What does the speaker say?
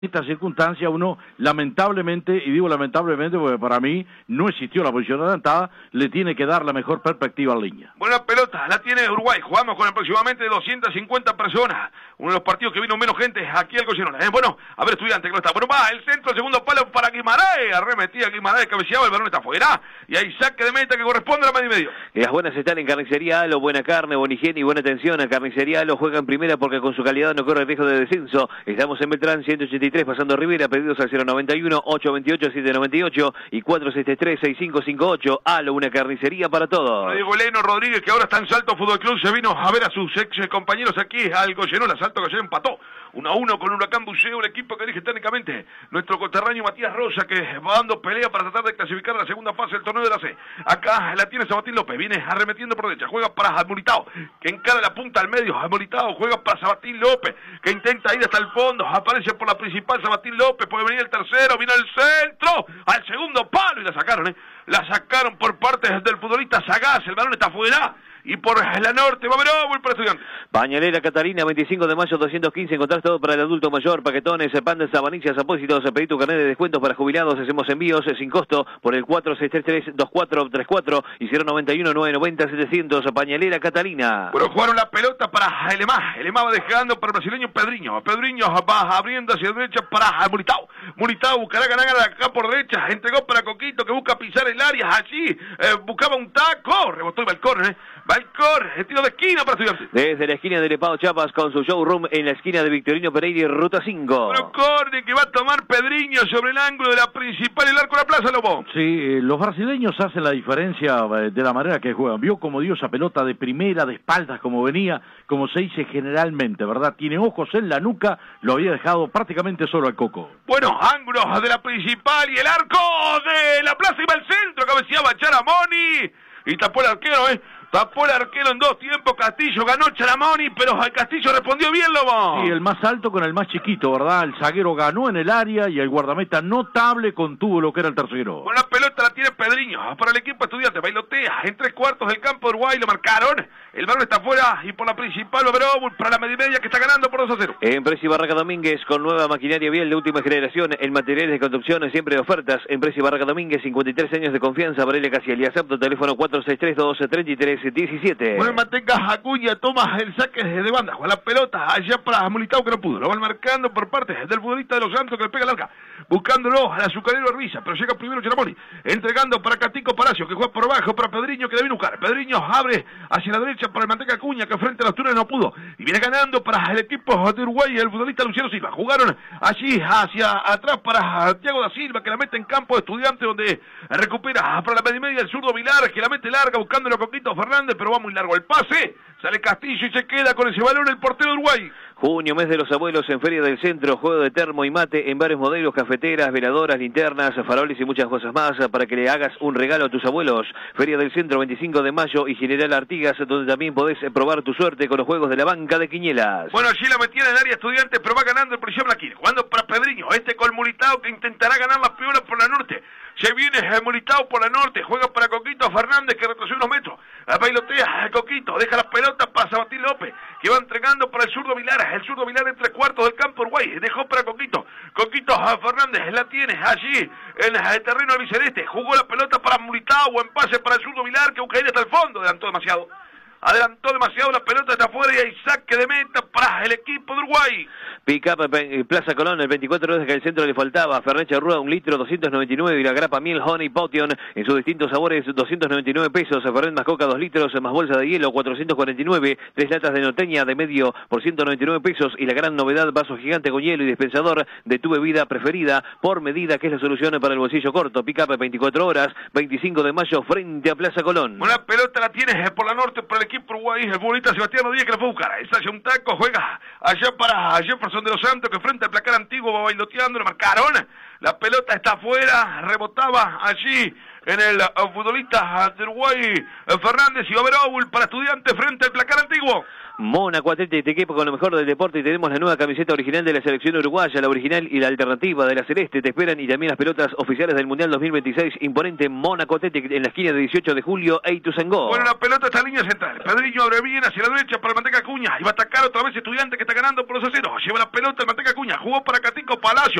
esta circunstancia uno lamentablemente, y digo lamentablemente porque para mí no existió la posición adelantada, le tiene que dar la mejor perspectiva al Línea. Buena pelota, la tiene Uruguay, jugamos con aproximadamente 250 personas, uno de los partidos que vino menos gente aquí al Goyenola. Bueno, a ver, Estudiante, que no está. Bueno, va, el centro, el segundo palo para Guimaraes, arremetía Guimaraes, cabeceaba, el balón está afuera, y hay saque de meta que corresponde a la medio y medio. Las buenas están en Carnicería Alo, buena carne, buena higiene y buena atención. A Carnicería Alo juega en primera porque con su calidad no corre riesgo de descenso. Estamos en Beltrán 183, pasando Rivera, pedidos al 091-828-798 y 473-6558. Alo, una carnicería para todos. Diego Leno Rodríguez, que ahora está en Salto Fútbol Club, se vino a ver a sus ex compañeros aquí al Goyenola. Salto que ayer empató 1-1 con Huracán Buceo, el equipo que dirige técnicamente nuestro coterráneo Matías Rosa, que va dando pelea para tratar de clasificar a la segunda fase del torneo de la C. Acá la tiene Sabatín López, viene arremetiendo por derecha, juega para Almoritao, que encara la punta al medio. Almoritao juega para Sabatín López, que intenta ir hasta el fondo, aparece por la principal Sabatín López, puede venir el tercero, vino el centro, al segundo palo y la sacaron, la sacaron por parte del futbolista Sagaz, el balón está afuera. Y por la norte, va a ver para Estudiantes. Pañalera Catarina, 25 de mayo 215, encontrás todo para el adulto mayor, paquetones, pandas, sabanillas, apósitos, pedí tu carnet de descuentos para jubilados, hacemos envíos sin costo por el 4633-2434 y 091-990-700, Pañalera Catarina. Bueno, jugaron la pelota para Elemá va dejando para el brasileño Pedriño va abriendo hacia la derecha para Muritao buscará ganar acá por derecha, entregó para Coquito que busca pisar el área, allí buscaba un taco, rebotó y va al córner, tiro de esquina para Estudiantes. Desde la esquina de Lepao Chiapas con su showroom en la esquina de Victorino Pereira y Ruta 5. Bueno, córner que va a tomar Pedriño sobre el ángulo de la principal, el arco de la plaza, Lobo. Sí, los brasileños hacen la diferencia de la manera que juegan. Vio cómo dio esa pelota de primera, de espaldas, como venía, como se dice generalmente, ¿verdad? Tiene ojos en la nuca, lo había dejado prácticamente solo al Coco. Bueno, ángulos de la principal y el arco de la plaza iba al centro, cabeceaba Charamoni y tapó el arquero, Tapó el arquero en dos tiempos, Castillo ganó Charamoni, pero Castillo respondió bien, Lobo. Sí, el más alto con el más chiquito, ¿verdad? El zaguero ganó en el área y el guardameta notable contuvo lo que era el tercero. Bueno, la pelota la tiene Pedriño para el equipo Estudiante, bailotea en 3/4 del campo de Uruguay, lo marcaron, el balón está afuera y por la principal va a ver para la media que está ganando por 2-0. Empresa Barraca Domínguez con nueva maquinaria vial de última generación en materiales de construcción, siempre de ofertas. Empresa Barraca Domínguez, 53 años de confianza, Varela Casiel y acepto, teléfono 463-12-33-17. Bueno, mantenga Acuña, toma el saque de banda, juega la pelota allá para Mulitao que no pudo, lo van marcando por parte del futbolista de los Santos que le pega larga, buscándolo al azucarero Arbiza, pero llega primero Charamoni, entregando para Catico Palacio que juega por abajo para Pedriño que le viene a buscar, Pedriño abre hacia la derecha para el manteca Acuña que frente a los túneles no pudo, y viene ganando para el equipo de Uruguay el futbolista Luciano Silva, jugaron allí hacia atrás para Thiago da Silva que la mete en campo de Estudiante donde recupera para la media el zurdo Vilar que la mete larga buscándolo con Coquito Fernández, pero va muy largo el pase, sale Castillo y se queda con ese balón el portero de Uruguay. Junio, mes de los abuelos en Feria del Centro, juego de termo y mate en varios modelos, cafeteras, veladoras, linternas, faroles y muchas cosas más para que le hagas un regalo a tus abuelos. Feria del Centro, 25 de mayo y General Artigas, donde también podés probar tu suerte con los juegos de la banca de Quiñelas. Bueno, allí la metía en el área Estudiante, pero va ganando el Prisión Blaquín, jugando para Pedriño, con Mulitao que intentará ganar la piola por la norte. Se viene Mulitao por la norte, juega para Coquito Fernández que retrocede unos metros, bailotea Coquito, deja las pelotas para Sabatín López, que va entregando para el zurdo Vilar en 3/4 del campo Uruguay, dejó para Coquito Fernández, la tiene allí en el terreno albiceleste, jugó la pelota para Mulitao, buen pase para el zurdo Vilar que busca ir hasta el fondo, adelantó demasiado la pelota está afuera y hay saque de meta para el equipo de Uruguay. Pick-up Plaza Colón, el 24 horas que al centro le faltaba, Fernet Charrúa, 1 litro, 299, y la grapa miel Honey Potion, en sus distintos sabores, 299 pesos, Fernet más coca, 2 litros, más bolsa de hielo, 449, 3 latas de norteña de medio por 199 pesos, y la gran novedad, vaso gigante con hielo y dispensador de tu bebida preferida, por medida, que es la solución para el bolsillo corto. Pick-up 24 horas, 25 de mayo, frente a Plaza Colón. Una pelota la tienes por la norte, por el equipo Uruguay, el futbolista Sebastián Rodríguez que la fue a buscar, esa hacia un taco, juega allá para Jefferson de los Santos que frente al placar antiguo va bailoteando, lo marcaron, la pelota está afuera, rebotaba allí en el futbolista de Uruguay, Fernández, y va a haber Oul para Estudiantes frente al placar antiguo. Mónaco Atlético, te equipo con lo mejor del deporte, y tenemos la nueva camiseta original de la selección uruguaya, la original y la alternativa de la celeste, te esperan, y también las pelotas oficiales del Mundial 2026, imponente Mónaco Atlético en la esquina de 18 de julio, Ituzaingó. Bueno, la pelota está en línea central, Pedriño abre bien hacia la derecha para el Manteca Acuña, y va a atacar otra vez Estudiante que está ganando por 2-0, lleva la pelota el Manteca Acuña, jugó para Catico Palacio.